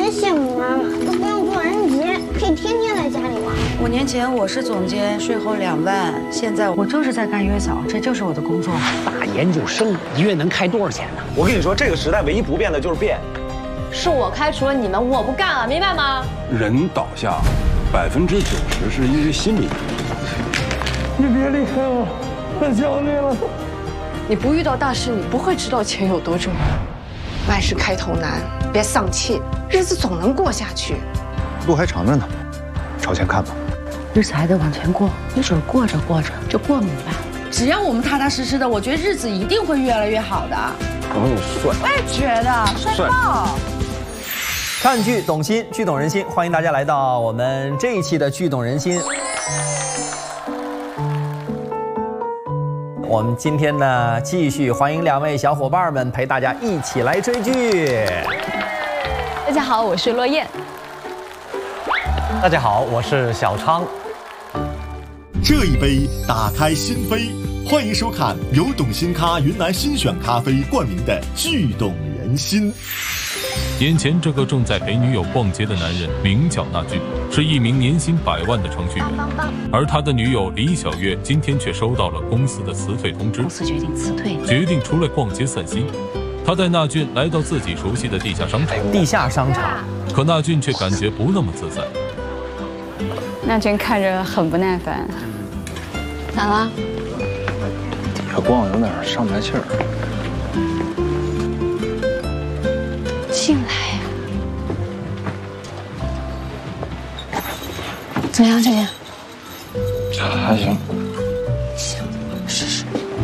别羡慕妈妈，都不用做人节，可以天天在家里玩。 5年前我是总监，税后2万，现在我就是在干月嫂，这就是我的工作。 大研究生一月能开多少钱呢？ 我跟你说，这个时代唯一不变的就是变。 是我开除了你们，我不干了，明白吗？ 人倒下，90%是因为心理。 你别离开我，太想你了。 你不遇到大事，你不会知道钱有多重要。万事开头难，别丧气，日子总能过下去。 路还长着呢，朝前看吧。 日子还得往前过，没准过着过着就过明白。只要我们踏踏实实的，我觉得日子一定会越来越好的。 朋友帅， 我也觉得帅爆。 看剧懂心，剧懂人心，欢迎大家来到我们这一期的剧懂人心。我们今天呢，继续欢迎2位小伙伴们陪大家一起来追剧。 大家好，我是落雁。 大家好，我是小昌。 这一杯打开心扉，欢迎收看由懂心咖云南新选咖啡冠名的剧懂人心。 眼前这个正在陪女友逛街的男人名叫纳俊，是一名年薪100万的程序员，而他的女友李小月今天却收到了公司的辞退通知， 公司决定辞退， 决定出来逛街散心。他带纳俊来到自己熟悉的地下商场，可纳俊却感觉不那么自在。 纳俊看着很不耐烦，咋了？ 底下逛有点上不来气儿。 进来呀！怎么样，这边？ 这还行。 行，试试。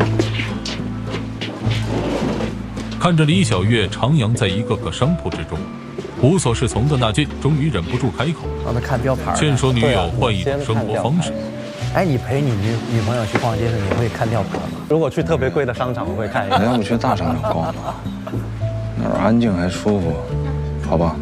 看着李小月徜徉在一个个商铺之中，无所适从的纳俊终于忍不住开口， 让他看标牌， 劝说女友换一种生活方式。 哎，你陪你女朋友去逛街时，你会看吊牌吗？ 如果去特别贵的商场，我会看一下。 要不去大商场逛吧，哪儿安静还舒服，好吧？